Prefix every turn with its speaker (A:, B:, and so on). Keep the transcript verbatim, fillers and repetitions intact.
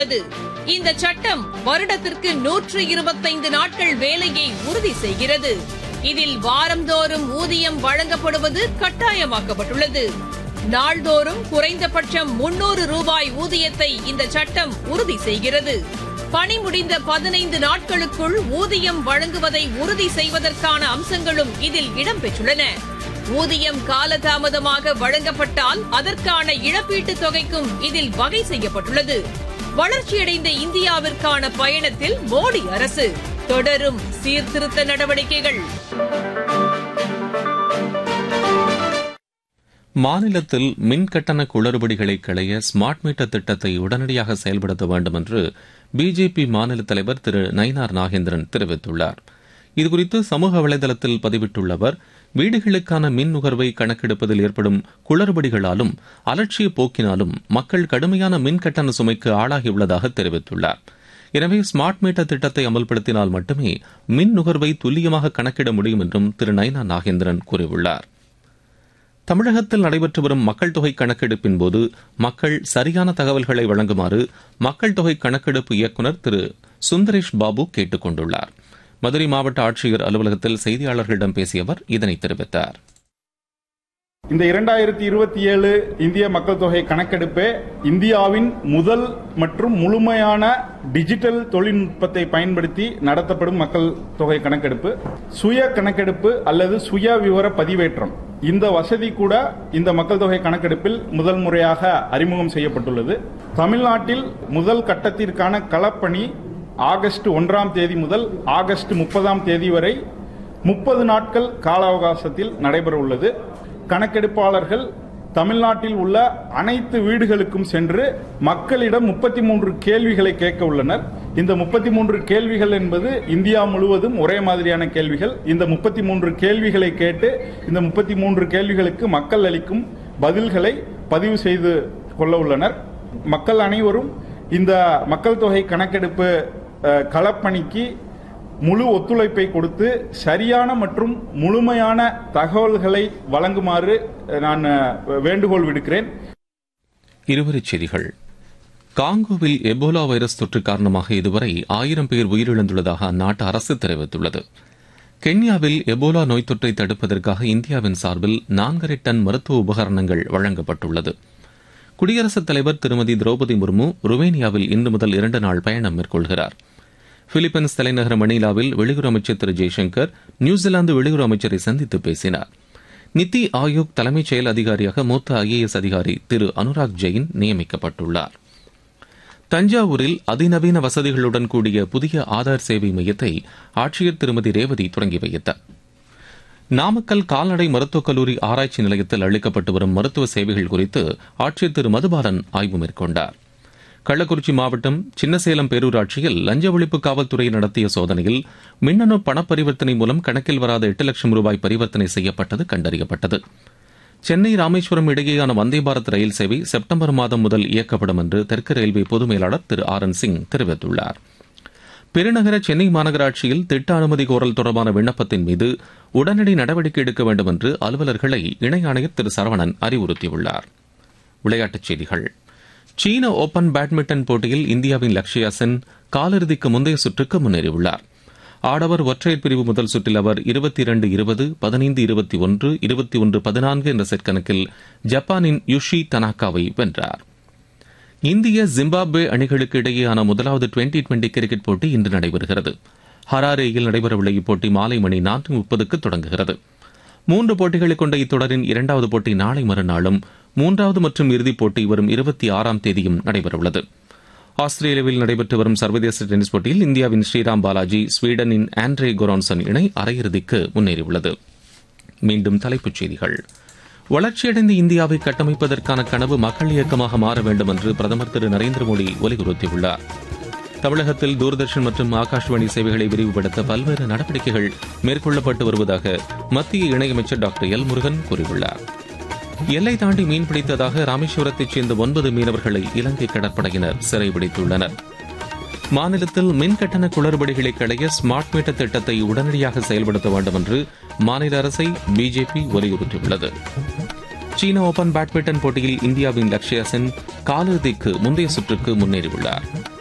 A: இந்த சட்டம் வருடத்திற்கு நூற்று இருபத்தைந்து நாட்கள் வேலையை உறுதி செய்கிறது. இதில் வாரந்தோறும் ஊதியம் வழங்கப்படுவது கட்டாயமாக்கப்பட்டுள்ளது. நாள்தோறும் குறைந்தபட்சம் முன்னூறு ரூபாய் ஊதியத்தை இந்த சட்டம் உறுதி செய்கிறது. பணி முடிந்த பதினைந்து நாட்களுக்குள் ஊதியம் வழங்குவதை உறுதி செய்வதற்கான அம்சங்களும் இதில் இடம்பெற்றுள்ளன. ஊதியம் காலதாமதமாக வழங்கப்பட்டால் அதற்கான இழப்பீட்டுத் தொகைக்கும் இதில் வகை செய்யப்பட்டுள்ளது. வளர்ச்சியடைந்த இந்தியாவிற்கான பயணத்தில் மோடி அரசு தொடரும் சீர்திருத்த நடவடிக்கைகள்.
B: மாநிலத்தில் மின் கட்டண குளறுபடிகளை களைய ஸ்மார்ட் மீட்டர் திட்டத்தை உடனடியாக செயல்படுத்த வேண்டும் என்று பிஜேபி மாநில தலைவர் திரு நயினார் நாகேந்திரன் தெரிவித்துள்ளார். இதுகுறித்து சமூக வலைதளத்தில் பதிவிட்டுள்ள அவர், வீடுகளுக்கான மின் நுகர்வை கணக்கெடுப்பதில் ஏற்படும் குளறுபடிகளாலும் அலட்சிய போக்கினாலும் மக்கள் கடுமையான மின் கட்டண சுமைக்கு ஆளாகியுள்ளதாக தெரிவித்துள்ளார். எனவே ஸ்மார்ட் மீட்டர் திட்டத்தை அமல்படுத்தினால் மட்டுமே மின் நுகர்வை துல்லியமாக கணக்கிட முடியும் என்றும் திரு நயினார் நாகேந்திரன் கூறியுள்ளார். தமிழகத்தில் நடைபெற்று வரும் மக்கள் தொகை கணக்கெடுப்பின் போது மக்கள் சரியான தகவல்களை வழங்குமாறு மக்கள் தொகை கணக்கெடுப்பு இயக்குநர் திரு சுந்தரேஷ் பாபு கேட்டுக் கொண்டுள்ளார். மதுரை மாவட்ட ஆட்சியர் அலுவலகத்தில் செய்தியாளர்களிடம் பேசிய அவர் இதனை தெரிவித்தார்.
C: இந்த இரண்டாயிரத்தி இருபத்தி ஏழு இந்திய மக்கள் தொகை கணக்கெடுப்பே இந்தியாவின் முதல் மற்றும் முழுமையான டிஜிட்டல் தொழில்நுட்பத்தை பயன்படுத்தி நடத்தப்படும் மக்கள் தொகை கணக்கெடுப்பு. சுய கணக்கெடுப்பு அல்லது சுய விவர பதிவேற்றம் இந்த வசதி கூட இந்த மக்கள் தொகை கணக்கெடுப்பில் முதல் முறையாக அறிமுகம் செய்யப்பட்டுள்ளது. தமிழ்நாட்டில் முதல் கட்டத்திற்கான களப்பணி ஆகஸ்ட் ஒன்றாம் தேதி முதல் ஆகஸ்ட் முப்பதாம் தேதி வரை முப்பது நாட்கள் கால அவகாசத்தில் நடைபெற உள்ளது. கணக்கெடுப்பாளர்கள் தமிழ்நாட்டில் உள்ள அனைத்து வீடுகளுக்கும் சென்று மக்களிடம் முப்பத்தி மூன்று கேள்விகளை கேட்க உள்ளனர். இந்த முப்பத்தி மூன்று கேள்விகள் என்பது இந்தியா முழுவதும் ஒரே மாதிரியான கேள்விகள். இந்த முப்பத்தி மூன்று கேள்விகளை கேட்டு இந்த முப்பத்தி மூன்று கேள்விகளுக்கு மக்கள் அளிக்கும் பதில்களை பதிவு செய்து கொள்ள உள்ளனர். மக்கள் அனைவரும் இந்த மக்கள் தொகை கணக்கெடுப்பு களப்பணிக்கு முழு ஒத்துழைப்பை கொடுத்து சரியான மற்றும் முழுமையான தகவல்களை வழங்குமாறு நான் வேண்டுகோள் விடுக்கிறேன்.
B: இருவரிச் செய்திகள். காங்கோவில் எபோலா வைரஸ் தொற்று காரணமாக இதுவரை ஆயிரம் பேர் உயிரிழந்துள்ளதாக அந்நாட்டு அரசு தெரிவித்துள்ளது. கென்யாவில் எபோலா நோய் தொற்றை தடுப்பதற்காக இந்தியாவின் சார்பில் நான்கரை டன் மருத்துவ உபகரணங்கள் வழங்கப்பட்டுள்ளது. குடியரசுத் தலைவர் திருமதி திரௌபதி முர்மு ருமேனியாவில் இன்று முதல் இரண்டு நாள் பயணம் மேற்கொள்கிறார். பிலிப்பைன்ஸ் தலைநகர் மணிலாவில் வெளியுறவு அமைச்சர் திரு ஜெய்சங்கர் நியூசிலாந்து வெளியுறவு அமைச்சரை சந்தித்து பேசினார். நித்தி ஆயோக் தலைமைச் செயல் அதிகாரியாக மூத்த ஐ ஏ எஸ் அதிகாரி திரு அனுராக் ஜெயின் நியமிக்கப்பட்டுள்ளார். தஞ்சாவூரில் அதிநவீன வசதிகளுடன் கூடிய புதிய ஆதார் சேவை மையத்தை ஆட்சியர் திருமதி ரேவதி தொடங்கி வைத்தார். நாமக்கல் கால்நடை மருத்துவக் கல்லூரி ஆராய்ச்சி நிலையத்தில் அளிக்கப்பட்டு வரும் மருத்துவ சேவைகள் குறித்து ஆட்சியர் திரு மதுபாலன் ஆய்வு மேற்கொண்டார். கள்ளக்குறிச்சி மாவட்டம் சின்னசேலம் பேரூராட்சியில் லஞ்ச ஒழிப்பு காவல்துறை நடத்திய சோதனையில் மின்னணு பண பரிவர்த்தனை மூலம் கணக்கில் வராத எட்டு லட்சம் ரூபாய் பரிவர்த்தனை செய்யப்பட்டது கண்டறியப்பட்டது. சென்னை ராமேஸ்வரம் இடையேயான வந்தே பாரத் ரயில் சேவை செப்டம்பர் மாதம் முதல் இயக்கப்படும் என்று தெற்கு ரயில்வே பொது மேலாளர் திரு ஆர் என் சிங் தெரிவித்துள்ளார். பெருநகர சென்னை மாநகராட்சியில் திட்ட அனுமதி கோரல் தொடர்பான விண்ணப்பத்தின் மீது உடனடி நடவடிக்கை எடுக்க வேண்டும் என்று அலுவலர்களை இணை ஆணையர் திரு சரவணன் அறிவுறுத்தியுள்ளார். விளையாட்டுச் செய்திகள். சீன ஓபன் பேட்மிண்டன் போட்டியில் இந்தியாவின் லக்ஷயா சென் காலிறுதிக்கு முந்தைய சுற்றுக்கு முன்னேறியுள்ளார். ஆடவர் ஒற்றையர் பிரிவு முதல் சுற்றில் அவர் இருபத்தி இரண்டு இருபது பதினைந்து இருபத்தி ஒன்று இருபத்தி ஒன்று பதினான்கு என்ற செட் கணக்கில் ஜப்பானின் யுஷி தனாகாவை வென்றார். இந்திய ஜிம்பாப்வே அணிகளுக்கு இடையேயான முதலாவது டுவெண்டி டுவெண்டி கிரிக்கெட் போட்டி இன்று நடைபெறுகிறது. ஹராரேயில் நடைபெறவுள்ள இப்போட்டி மாலை மணி நான்கு முப்பதுக்கு தொடங்குகிறது. மூன்று போட்டிகளை கொண்ட இத்தொடரின் இரண்டாவது போட்டி நாளை மறுநாளும் மூன்றாவது மற்றும் இறுதிப் போட்டி வரும் இருபத்தி ஆறாம் தேதியும் நடைபெறவுள்ளது. ஆஸ்திரேலியாவில் நடைபெற்று வரும் சர்வதேச டென்னிஸ் போட்டியில் இந்தியாவின் ஸ்ரீராம் பாலாஜி ஸ்வீடனின் ஆண்ட்ரே கொரான்சன் இணை அரையிறுதிக்கு முன்னேறியுள்ளது. மீண்டும் தலைப்புச் செய்திகள். வளர்ச்சியடைந்த இந்தியாவை கட்டமைப்பதற்கான கனவு மக்கள் இயக்கமாக மாற வேண்டும் என்று பிரதமர் திரு நரேந்திர மோடி வலியுறுத்தியுள்ளார். தமிழகத்தில் தூர்தர்ஷன் மற்றும் ஆகாஷ்வாணி சேவைகளை விரிவுபடுத்த பல்வேறு நடவடிக்கைகள் மேற்கொள்ளப்பட்டு வருவதாக மத்திய இணையமைச்சர் டாக்டர் எல் முருகன் கூறியுள்ளார். எல்லை தாண்டி மீன்பிடித்ததாக ராமேஸ்வரத்தைச் சேர்ந்த ஒன்பது மீனவர்களை இலங்கை கடற்படையினர் சிறைபிடித்துள்ளனர். மாநிலத்தில் மின் கட்டண குளறுபடிகளை களைய ஸ்மார்ட் மீட்டர் திட்டத்தை உடனடியாக செயல்படுத்த வேண்டும் என்று மாநில அரசை பிஜேபி வலியுறுத்தியுள்ளது. சீன ஓபன் பேட்மிண்டன் போட்டியில் இந்தியாவின் லக்ஷ்யா சென் காலிறுதிக்கு முந்தைய சுற்றுக்கு முன்னேறியுள்ளார்.